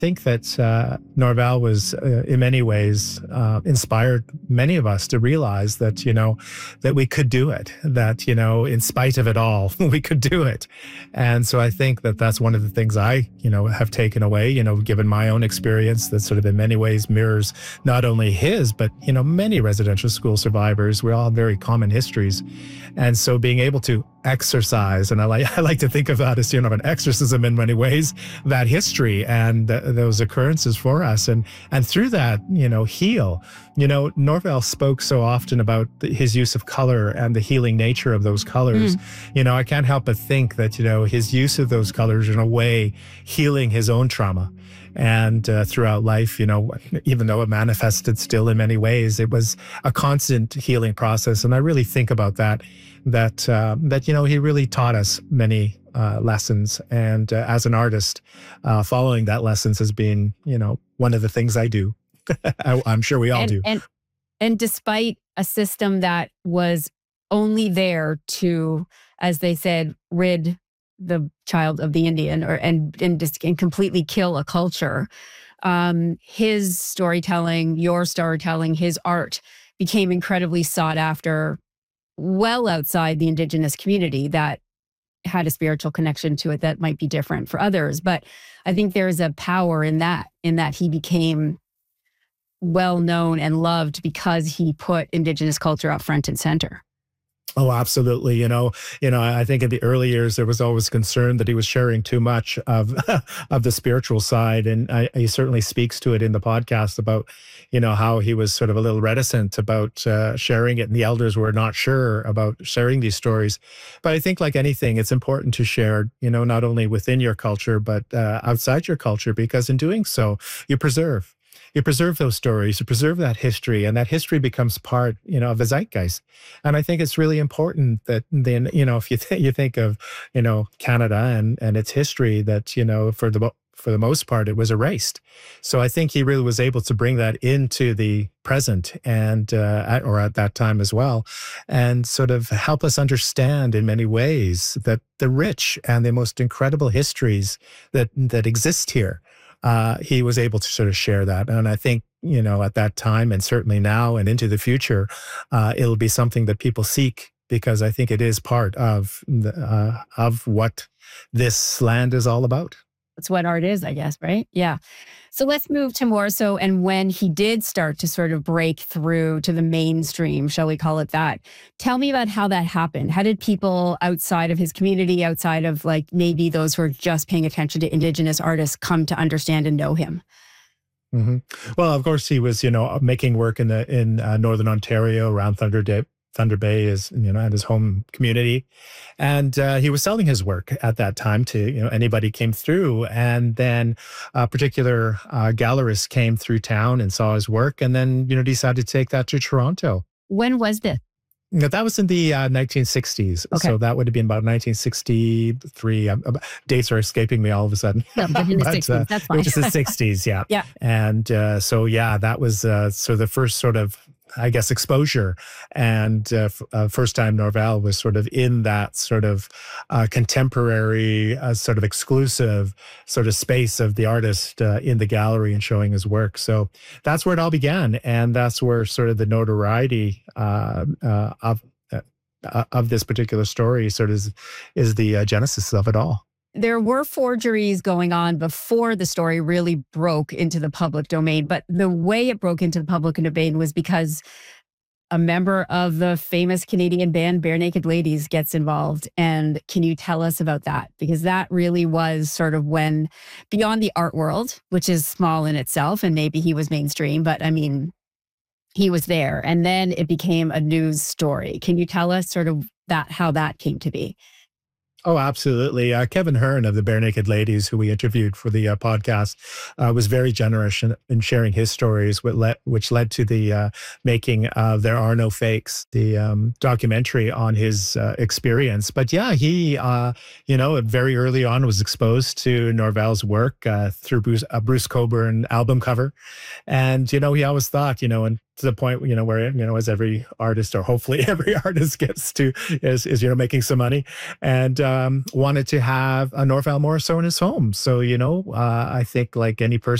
think that Norval was, in many ways, inspired many of us to realize that, that we could do it, that, in spite of it all, we could do it. And so I think that that's one of the things I, have taken away, given my own experience that sort of in many ways mirrors not only his, but, many residential school survivors. We all have very common histories. And so being able to exercise, and I like to think of that as, an exorcism in many ways, that history and those occurrences for us, and through that, heal. Norval spoke so often about his use of color and the healing nature of those colors. I can't help but think that, his use of those colors in a way healing his own trauma. And throughout life, even though it manifested still in many ways, it was a constant healing process. And I really think about that he really taught us many lessons. And as an artist, following that lessons has been, one of the things I do. I'm sure we all do. And despite a system that was only there to, as they said, rid the child of the Indian and completely kill a culture, his storytelling, your storytelling, his art became incredibly sought after well outside the Indigenous community that had a spiritual connection to it that might be different for others. But I think there's a power in that he became well known and loved because he put Indigenous culture up front and center. Oh, absolutely. I think in the early years, there was always concern that he was sharing too much of the spiritual side. And he certainly speaks to it in the podcast about, how he was sort of a little reticent about sharing it. And the elders were not sure about sharing these stories. But I think like anything, it's important to share, not only within your culture, but outside your culture, because in doing so, you preserve those stories, you preserve that history, and that history becomes part, of the zeitgeist. And I think it's really important that then, if you think of, Canada and its history, that, for the most part, it was erased. So I think he really was able to bring that into the present and, at that time as well, and sort of help us understand in many ways that the rich and the most incredible histories that exist here. He was able to sort of share that. And I think, at that time and certainly now and into the future, it'll be something that people seek, because I think it is part of what this land is all about. That's what art is, I guess, right? Yeah. So let's move to more so, and when he did start to sort of break through to the mainstream, shall we call it that, tell me about how that happened. How did people outside of his community, outside of like maybe those who are just paying attention to Indigenous artists, come to understand and know him? Mm-hmm. Well, of course, he was, making work in Northern Ontario around Thunder Bay is, at his home community. And he was selling his work at that time to, anybody came through. And then a particular gallerist came through town and saw his work and then, decided to take that to Toronto. When was this? That was in the 1960s. Okay. So that would have been about 1963. Dates are escaping me all of a sudden. No, but in the 60s, that's fine. It was the 60s, yeah. Yeah. And that was so the first sort of, I guess, exposure. And first time Norval was sort of in that sort of contemporary, sort of exclusive sort of space of the artist in the gallery and showing his work. So that's where it all began. And that's where sort of the notoriety of this particular story sort of is the genesis of it all. There were forgeries going on before the story really broke into the public domain, but the way it broke into the public domain was because a member of the famous Canadian band Barenaked Ladies gets involved. And can you tell us about that? Because that really was sort of when, beyond the art world, which is small in itself, and maybe he was mainstream, but I mean, he was there. And then it became a news story. Can you tell us sort of how that came to be? Oh, absolutely. Kevin Hearn of the Barenaked Ladies, who we interviewed for the podcast, was very generous in sharing his stories, which led to the making of There Are No Fakes, the documentary on his experience. But yeah, he, very early on was exposed to Norval's work through Bruce Cockburn album cover. And, he always thought, and to the point, where, as every artist, or hopefully every artist gets to, is making some money, and wanted to have a Norval Morrisseau in his home. So, I think like any person